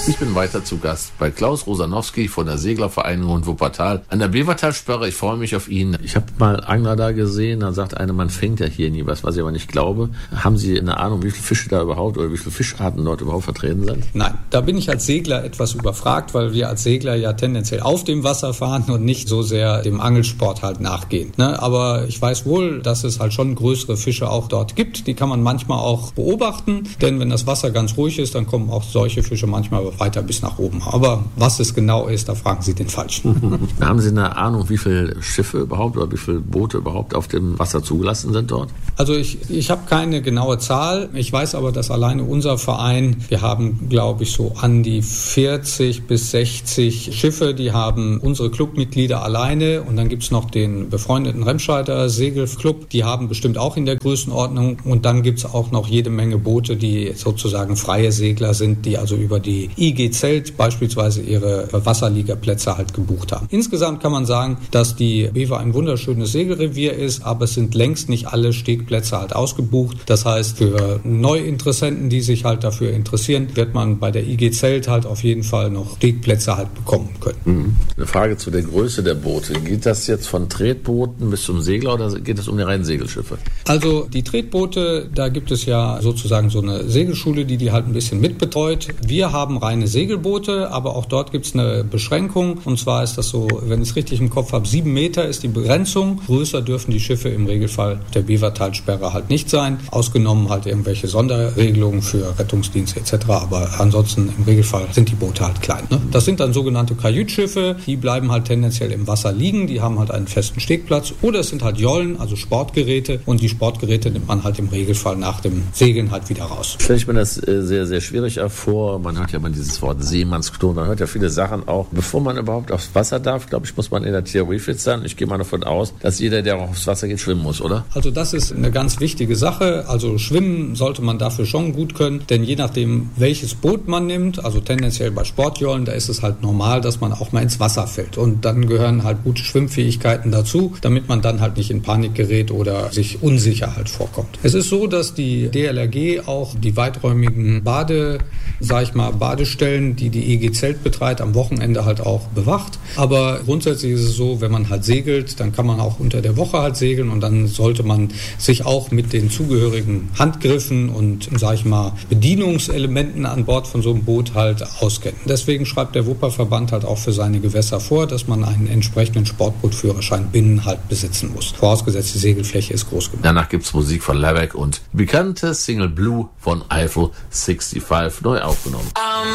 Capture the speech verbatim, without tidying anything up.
Ich bin weiter zu Gast bei Klaus Rosanowski von der Seglervereinigung Wuppertal an der Bevertalsperre. Ich freue mich auf ihn. Ich habe mal Angler da gesehen, da sagt einer, man fängt ja hier nie was, was ich aber nicht glaube. Haben Sie eine Ahnung, wie viele Fische da überhaupt oder wie viele Fischarten dort überhaupt vertreten sind? Nein, da bin ich als Segler etwas überfragt, weil wir als Segler ja tendenziell auf dem Wasser fahren und nicht so sehr dem Angelsport halt nachgehen. Ne? Aber ich weiß wohl, dass es halt schon größere Fische auch dort gibt. Die kann man manchmal auch beobachten, denn wenn das Wasser ganz ruhig ist, dann kommen auch solche Fische manchmal weiter bis nach oben. Aber was es genau ist, da fragen Sie den Falschen. Haben Sie eine Ahnung, wie viele Schiffe überhaupt oder wie viele Boote überhaupt auf dem Wasser zugelassen sind dort? Also ich, ich habe keine genaue Zahl. Ich weiß aber, dass alleine unser Verein, wir haben, glaube ich, so an die vierzig bis sechzig Schiffe, die haben unsere Clubmitglieder alleine und dann gibt es noch den befreundeten Remscheider Segelclub, die haben bestimmt auch in der Größenordnung und dann gibt es auch noch jede Menge Boote, die sozusagen freie Segler sind, die also über die I G Zelt beispielsweise ihre Wasserliegeplätze halt gebucht haben. Insgesamt kann man sagen, dass die Bever ein wunderschönes Segelrevier ist, aber es sind längst nicht alle Stegplätze halt ausgebucht. Das heißt, für Neuinteressenten, die sich halt dafür interessieren, wird man bei der I G Zelt halt auf jeden Fall noch Stegplätze halt bekommen können. Mhm. Eine Frage zu der Größe der Boote. Geht das jetzt von Tretbooten bis zum Segler oder geht es um die reinen Segelschiffe? Also die Tretboote, da gibt es ja sozusagen so eine Segelschule, die die halt ein bisschen mitbetreut. Wir haben reine Segelboote, aber auch dort gibt es eine Beschränkung. Und zwar ist das so, wenn ich es richtig im Kopf habe, sieben Meter ist die Begrenzung. Größer dürfen die Schiffe im Regelfall der Bevertalsperre halt nicht sein. Ausgenommen halt irgendwelche Sonderregelungen für Rettungsdienste et cetera. Aber ansonsten im Regelfall sind die Boote halt klein. Ne? Das sind dann sogenannte Kajütschiffe. Die bleiben halt tendenziell im Wasser liegen. Die haben halt einen festen Stegplatz. Oder es sind halt Jollen, also Sportgeräte. Und die Sportgeräte nimmt man halt im Regelfall nach dem Segeln halt wieder raus. Stelle ich mir das sehr, sehr schwierig vor. Man hört ja mal dieses Wort Seemannsklo. Man hört ja viele Sachen auch. Bevor man überhaupt aufs Wasser darf, glaube ich, muss man in der Theorie fit sein. Ich gehe mal davon aus, dass jeder, der aufs Wasser geht, schwimmen muss, oder? Also das ist eine ganz wichtige Sache. Also schwimmen sollte man dafür schon gut können. Denn je nachdem, welches Boot man nimmt, also tendenziell bei Sportjollen, da ist es halt normal, dass man auch mal ins Wasser fällt. Und dann gehören halt gute Schwimmfähigkeiten dazu, damit man dann halt nicht in Panik gerät oder sich unsicher halt vorkommt. Es ist so, dass die D L R G auch die weiträumigen Bade, sag ich mal, Badestellen, die die E G Zelt betreibt, am Wochenende halt auch bewacht. Aber grundsätzlich ist es so, wenn man halt segelt, dann kann man auch unter der Woche halt segeln und dann sollte man sich auch mit den zugehörigen Handgriffen und, sag ich mal, Bedienungselementen an Bord von so einem Boot halt auskennen. Deswegen schreibt der Wupperverband halt auch für seine Gewässer vor, dass man einen entsprechenden Sportbootführerschein binnen halt besitzen muss. Vorausgesetzt, die Segelfläche ist groß genug. Danach gibt's Musik von Lebeck und bekannte Single Blue von Eiffel fünfundsechzig neu aufgenommen. Um